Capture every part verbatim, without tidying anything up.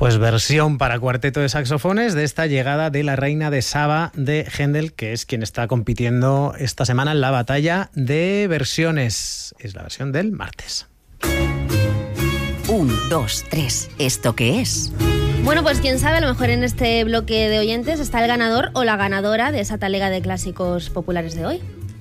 Pues versión para cuarteto de saxofones de esta llegada de La Reina de Saba de Händel, que es quien está compitiendo esta semana en la batalla de versiones. Es la versión del martes. Un, dos, tres. ¿Esto qué es? Bueno, pues quién sabe, a lo mejor en este bloque de oyentes está el ganador o la ganadora de esa talega de clásicos populares de hoy.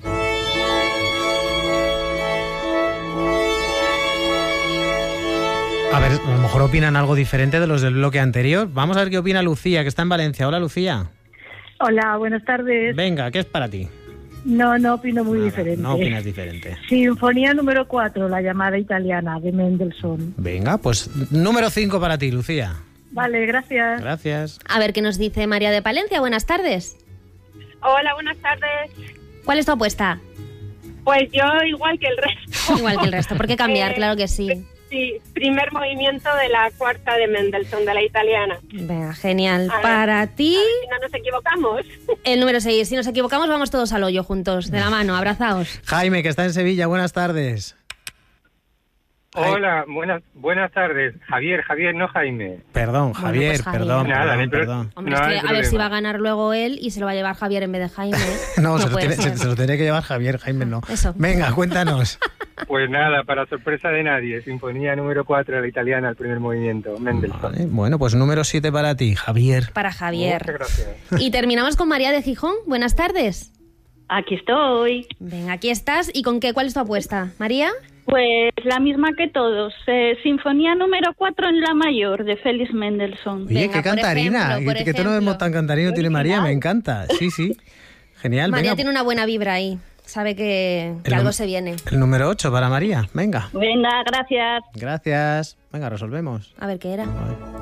A ver, a lo mejor opinan algo diferente de los del bloque anterior. Vamos a ver qué opina Lucía, que está en Valencia. Hola, Lucía. Hola, buenas tardes. Venga, ¿qué es para ti? No, no opino muy Nada, diferente. No opinas diferente. Sinfonía número cuatro, la llamada italiana, de Mendelssohn. Venga, pues número cinco para ti, Lucía. Vale, gracias. Gracias. A ver qué nos dice María de Palencia. Buenas tardes. Hola, buenas tardes. ¿Cuál es tu apuesta? Pues yo igual que el resto. Igual que el resto. ¿Por qué cambiar? Eh, Claro que sí. Sí, primer movimiento de la cuarta de Mendelssohn, de la italiana. Venga, genial. A ver, Para ti, a ver si no nos equivocamos. el número seis. Si nos equivocamos, vamos todos al hoyo juntos, de la mano, abrazaos. Jaime, que está en Sevilla. Buenas tardes. Hola, buenas buenas tardes. Javier, Javier, no Jaime. Perdón, Javier, pues Javier. perdón, Nada, perdón, no hay pro- perdón. Hombre, No es hay que a ver si problema. va a ganar luego él y se lo va a llevar Javier en vez de Jaime. No, se, lo puede tiene, se, ser. se lo tiene que llevar Javier, Jaime no. Eso. Venga, cuéntanos. Pues nada, para sorpresa de nadie, Sinfonía número cuatro de la italiana, el primer movimiento, Mendelssohn. Vale, bueno, pues número siete para ti, Javier. Para Javier. Muchas gracias. Y terminamos con María de Gijón. Buenas tardes. Aquí estoy. Venga, aquí estás. ¿Y con qué? ¿Cuál es tu apuesta? ¿María? Pues la misma que todos. Eh, Sinfonía número cuatro en la mayor, de Félix Mendelssohn. Oye, Venga, qué por cantarina. ejemplo, por que, que tono de ejemplo. tan cantarino tiene María, me encanta. Sí, sí. Genial. María Venga, tiene una buena vibra ahí. Sabe que, que El algo num- se viene. el número ocho para María. Venga. Venga, gracias. Gracias. Venga, resolvemos. A ver qué era. A ver.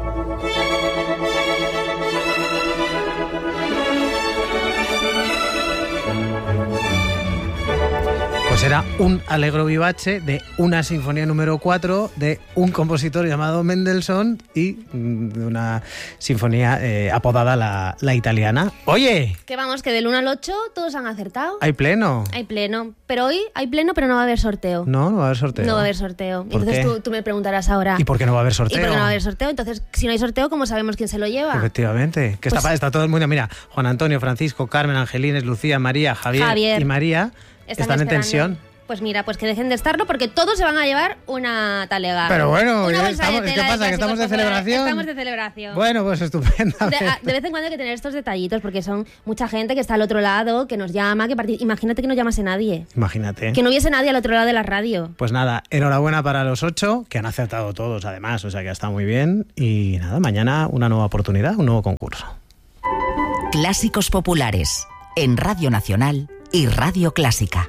Pues era un Allegro vivace de una sinfonía número cuatro de un compositor llamado Mendelssohn y mm, de una sinfonía eh, apodada la, la italiana. Oye, Que vamos, que del uno al ocho todos han acertado. hay pleno. Hay pleno. Pero hoy hay pleno, pero no va a haber sorteo. No, no va a haber sorteo. No va a haber sorteo. ¿Por Entonces qué? tú, tú me preguntarás ahora. ¿Y por qué no va a haber ¿Y sorteo? por qué no va a haber sorteo? Entonces, si no hay sorteo, ¿cómo sabemos quién se lo lleva? Efectivamente. Que Pues- está, está todo el mundo. Mira, Juan Antonio, Francisco, Carmen, Angelines, Lucía, María, Javier, Javier. y María están, en esperando. tensión. Pues mira, pues que dejen de estarlo porque todos se van a llevar una talega. Pero bueno, Una ya bolsa estamos- de ¿qué tela pasa, que clásicos estamos de populares. celebración? Estamos de celebración. Bueno, pues estupendo. De, a- de vez en cuando hay que tener estos detallitos porque son mucha gente que está al otro lado, que nos llama, que parti- imagínate que no llamase nadie. Imagínate. Que no hubiese nadie al otro lado de la radio. Pues nada, enhorabuena para los ocho, que han acertado todos además, o sea que ha estado muy bien. Y nada, mañana una nueva oportunidad, un nuevo concurso. Clásicos populares en Radio Nacional y Radio Clásica.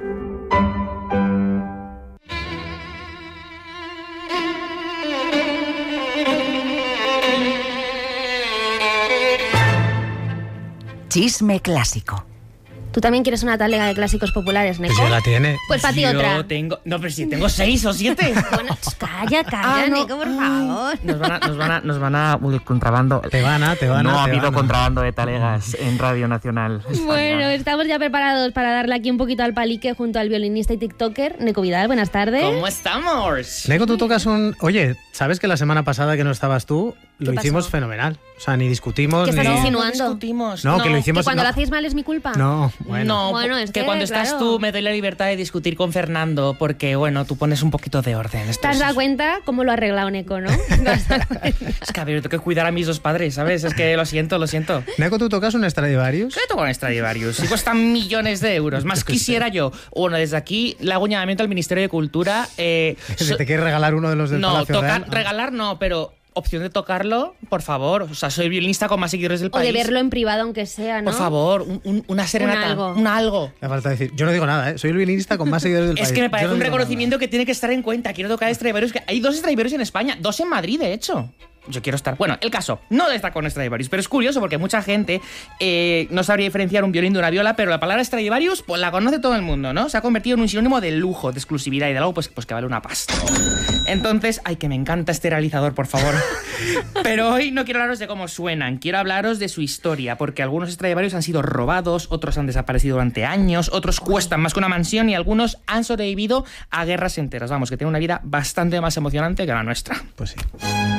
Chisme clásico. Tú también quieres una talega de clásicos populares, Neko. Pues ya la tiene. Pues para ti Yo otra. tengo... No, pero si tengo seis o siete. Bueno, ch, calla, calla, Ah, no. Neko, por favor. Nos van a... Nos van a, nos van a uy, contrabando. Te van a, te van a. No ha te habido van a. contrabando de talegas en Radio Nacional España. Bueno, estamos ya preparados para darle aquí un poquito al palique junto al violinista y tiktoker Neko Vidal. Buenas tardes. ¿Cómo estamos? Neko, tú tocas un... Oye, ¿sabes que la semana pasada que no estabas tú, lo ¿Qué hicimos pasó? fenomenal? O sea, ni discutimos, ¿Qué ni... estás No, insinuando? no discutimos. No, que lo hicimos... ¿Que cuando no. lo hacéis mal es mi culpa? No, bueno. No, Bueno, es que, que, cuando estás claro. tú me doy la libertad de discutir con Fernando porque, bueno, tú pones un poquito de orden. Esto ¿Te has es- dado cuenta cómo lo ha arreglado Neko, no? ¿Te has dado cuenta? Es que, a ver, yo tengo que cuidar a mis dos padres, ¿sabes? Es que lo siento, lo siento. Neko, ¿tú tocas un Stradivarius? ¿Qué toco con Stradivarius? Si cuestan millones de euros. Más quisiera yo. Bueno, desde aquí le hago un llamamiento al Ministerio de Cultura. Eh, Que so- te quieres regalar uno de los del no, Palacio tocar, Real. Ah. regalar no, pero opción de tocarlo, por favor. O sea, soy violinista con más seguidores del O país. de verlo en privado, aunque sea, ¿no? Por favor, un- un- una serenata. algo. Un algo. Me falta decir. Yo no digo nada, ¿eh? Soy el violinista con más seguidores del país. Es que me parece Yo no un digo reconocimiento que tiene que estar en cuenta. Quiero tocar Stradivarius. Que hay dos Stradivarius en España, dos en Madrid, de hecho. Yo quiero estar. Bueno, el caso, no de estar con Stradivarius, pero es curioso porque mucha gente eh, no sabría diferenciar un violín de una viola, pero la palabra Stradivarius, pues la conoce todo el mundo, ¿no? Se ha convertido en un sinónimo de lujo, de exclusividad y de algo pues, pues que vale una pasta. Entonces, ay, que me encanta este realizador, por favor. Pero hoy no quiero hablaros de cómo suenan, quiero hablaros de su historia, porque algunos Stradivarius han sido robados, otros han desaparecido durante años, otros cuestan más que una mansión y algunos han sobrevivido a guerras enteras. Vamos, que tienen una vida bastante más emocionante que la nuestra. nada. Pues sí.